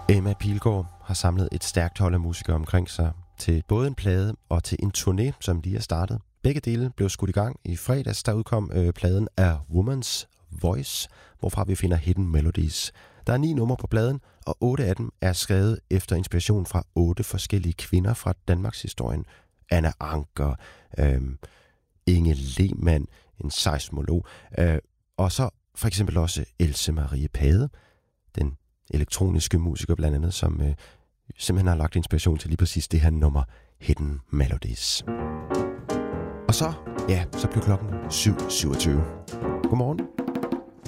Emma Pilgaard har samlet et stærkt hold af musikere omkring sig til både en plade og til en turné, som lige er startet. Begge dele blev skudt i gang i fredags, der udkom pladen A Woman's Voice, hvorfra vi finder Hidden Melodies. Der er 9 numre på pladen, og 8 af dem er skrevet efter inspiration fra 8 forskellige kvinder fra Danmarks historien. Anna Ancher, Inge Lehmann, en seismolog, og så for eksempel også Else Marie Pade, den elektroniske musiker blandt andet, som simpelthen har lagt inspiration til lige præcis det her nummer, Hidden Melodies. Og så blev klokken 7.27. Godmorgen.